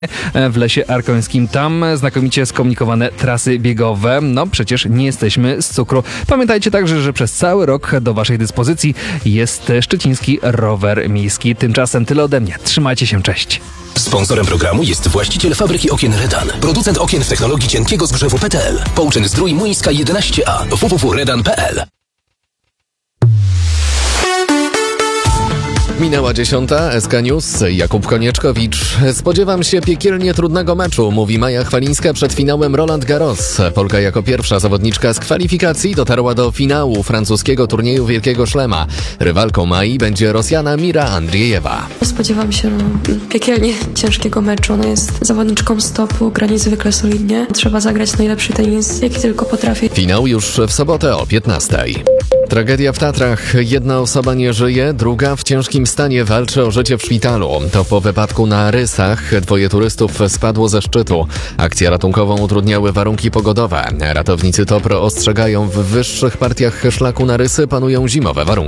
w Lesie Arkońskim. Tam znakomicie skomunikowane trasy biegowe. No przecież nie jesteśmy z cukru. Pamiętajcie także, że przez cały rok do waszej dyspozycji jest szczeciński rower miejski. Tymczasem tyle ode mnie. Trzymajcie się, cześć. Sponsorem programu jest właściciel fabryki okien Redan. Producent okien w technologii cienkiego zgrzewu PTL. Połczyn Zdrój Młyńska 11a. www.redan.pl. Minęła 10. SK News. Jakub Konieczkowicz. Spodziewam się piekielnie trudnego meczu, mówi Maja Chwalińska przed finałem Roland Garros. Polka jako pierwsza zawodniczka z kwalifikacji dotarła do finału francuskiego turnieju Wielkiego Szlema. Rywalką Mai będzie Rosjana Mira Andriejewa. Spodziewam się piekielnie ciężkiego meczu. Ona jest zawodniczką stopu, gra niezwykle solidnie. Trzeba zagrać najlepszy tenis, jaki tylko potrafi. Finał już w sobotę o 15. Tragedia w Tatrach. Jedna osoba nie żyje, druga w ciężkim stanie walczy o życie w szpitalu. To po wypadku na Rysach 2 turystów spadło ze szczytu. Akcję ratunkową utrudniały warunki pogodowe. Ratownicy TOPR ostrzegają, w wyższych partiach szlaku na Rysy panują zimowe warunki.